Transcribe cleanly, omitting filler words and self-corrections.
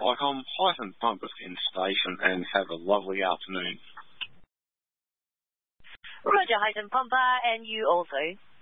I'm Hyphen Bumpus in station, and have a lovely afternoon. Roger, Hyphen Pumper, and you also.